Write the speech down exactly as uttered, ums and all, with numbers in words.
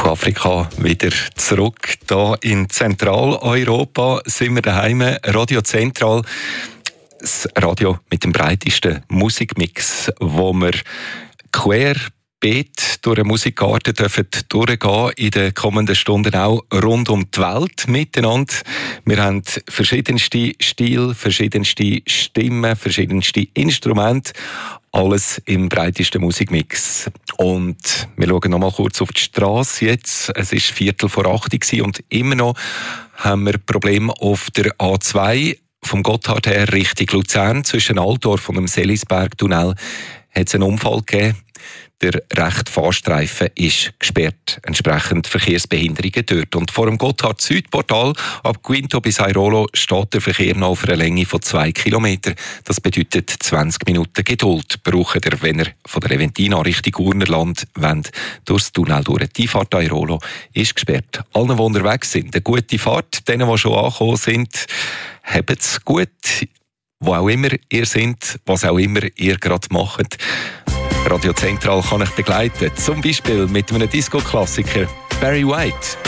Afrika wieder zurück. Hier in Zentraleuropa sind wir daheim, Radio Zentral. Das Radio mit dem breitesten Musikmix, wo wir querbeet durch eine Musikgarten dürfen durchgehen in den kommenden Stunden auch rund um die Welt miteinander. Wir haben verschiedenste Stile, verschiedenste Stimmen, verschiedenste Instrumente. Alles im breitesten Musikmix. Und wir schauen noch mal kurz auf die Straße jetzt. Es war Viertel vor acht und immer noch haben wir Probleme auf der A zwei. Vom Gotthard her Richtung Luzern, zwischen Altdorf und dem Selisberg-Tunnel, hat es einen Unfall gegeben. Der rechte Fahrstreifen ist gesperrt, entsprechend Verkehrsbehinderungen dort. Und vor dem Gotthard-Südportal ab Quinto bis Airolo steht der Verkehr noch auf einer Länge von zwei Kilometern. Das bedeutet zwanzig Minuten Geduld braucht ihr, wenn ihr von der Leventina Richtung Urnerland wollt, durchs Tunnel durch. Die Fahrt Airolo ist gesperrt. Allen, die unterwegs sind, eine gute Fahrt. Denen, die schon angekommen sind, habt's gut. Wo auch immer ihr seid, was auch immer ihr gerade macht. Radio Zentral kann euch begleiten, zum Beispiel mit einem Disco-Klassiker Barry White.